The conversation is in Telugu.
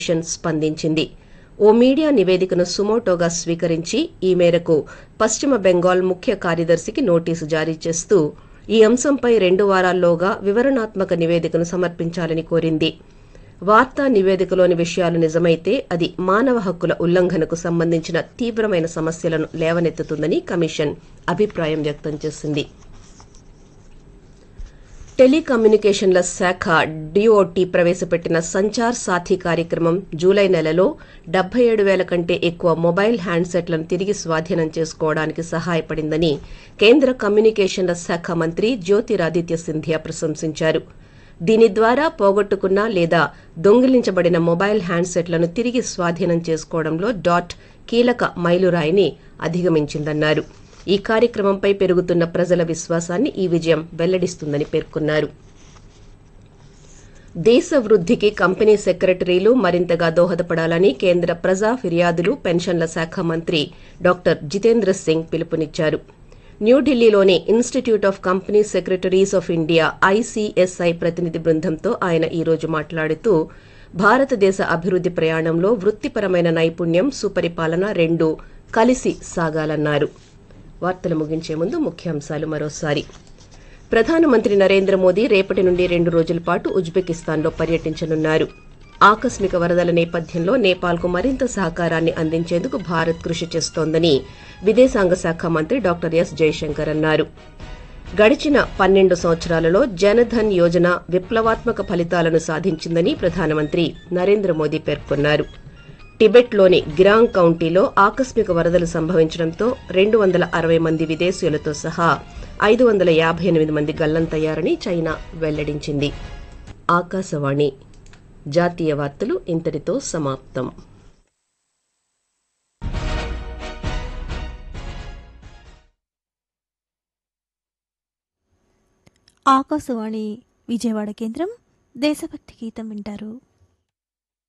కమిషన్ స్పందించింది. ఓ మీడియా నివేదికను సుమోటోగా స్వీకరించి ఈ మేరకు పశ్చిమ బెంగాల్ ముఖ్య కార్యదర్శికి నోటీసు జారీ చేస్తూ ఈ అంశంపై 2 వారాల్లోగా వివరణాత్మక నివేదికను సమర్పించాలని కోరింది. వార్తా నివేదికలోని విషయాలు నిజమైతే అది మానవ హక్కుల ఉల్లంఘనకు సంబంధించిన తీవ్రమైన సమస్యలను లేవనెత్తుతుందని కమిషన్ అభిప్రాయం వ్యక్తం చేసింది. టెలికమ్యూనికేషన్ల శాఖ డిఓటి ప్రవేశపెట్టిన సంచార్ సాథీ కార్యక్రమం జూలై నెలలో 77,000 కంటే ఎక్కువ మొబైల్ హ్యాండ్సెట్లను తిరిగి స్వాధీనం చేసుకోవడానికి సహాయపడిందని కేంద్ర కమ్యూనికేషన్ల శాఖ మంత్రి జ్యోతిరాదిత్య సింధియా ప్రశంసించారు. దీని ద్వారా పోగొట్టుకున్న లేదా దొంగిలించబడిన మొబైల్ హ్యాండ్సెట్లను తిరిగి స్వాధీనం చేసుకోవడంలో డాట్ కీలక మైలురాయిని అధిగమించిందన్నారు. ఈ కార్యక్రమంపై పెరుగుతున్న ప్రజల విశ్వాసాన్ని ఈ విజయం వెల్లడిస్తుందని పేర్కొన్నారు. దేశ వృద్ధికి కంపెనీ సెక్రటరీలు మరింతగా దోహదపడాలని కేంద్ర ప్రజా ఫిర్యాదులు పెన్షన్ల శాఖ మంత్రి డాక్టర్ జితేంద్ర సింగ్ పిలుపునిచ్చారు. న్యూఢిల్లీలోని institute of company secretaries of India ICSI ప్రతినిధి బృందంతో ఆయన ఈ రోజు మాట్లాడుతూ భారతదేశ అభివృద్ధి ప్రయాణంలో వృత్తిపరమైన నైపుణ్యం, సుపరిపాలన రెండూ కలిసి సాగాలన్నారు. వార్తలు ముగించే ముందు ముఖ్యాంశాలు మరోసారి. ప్రధానమంత్రి నరేంద్ర మోదీ రేపటి నుండి 2 రోజుల పాటు ఉజ్బెకిస్తాన్లో పర్యటించనున్నారు. ఆకస్మిక వరదల నేపథ్యంలో నేపాల్కు మరింత సహకారాన్ని అందించేందుకు భారత్ కృషి చేస్తోందని విదేశాంగ శాఖ మంత్రి డాక్టర్ ఎస్ జైశంకర్ అన్నారు. గడిచిన 12 సంవత్సరాలలో జనధన్ యోజన విప్లవాత్మక ఫలితాలను సాధించిందని ప్రధానమంత్రి నరేంద్ర మోదీ పేర్కొన్నారు. టిబెట్లోని గిరాంగ్ కౌంటీలో ఆకస్మిక వరదలు సంభవించడంతో 260 మంది విదేశీయులతో సహా 558 మంది గల్లంతయ్యారని చైనా వెల్లడించింది. ఆకాశవాణి జాతీయ వార్తలు ఇంతటితో సమాప్తం. ఆకాశవాణి విజయవాడ కేంద్రం దేశభక్తి గీతం వింటారు.